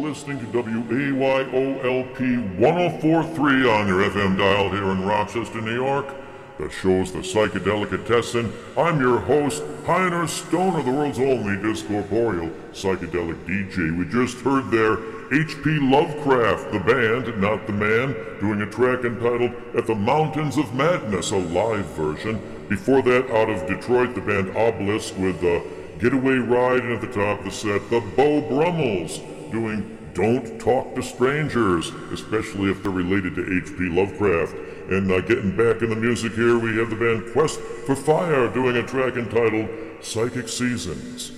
listening to WAYOLP 104.3 on your FM dial here in Rochester, New York. The show's The Psychedelicatessen. I'm your host, Heiner Stoner, the world's only discorporeal psychedelic DJ. We just heard there H.P. Lovecraft, the band, not the man, doing a track entitled At the Mountains of Madness, a live version. Before that, out of Detroit, the band Obelisk with Getaway Ride, and at the top of the set, the Beau Brummels, doing Don't Talk to Strangers, especially if they're related to H.P. Lovecraft. And getting back in the music here, we have the band Quest for Fire doing a track entitled Psychic Seasons.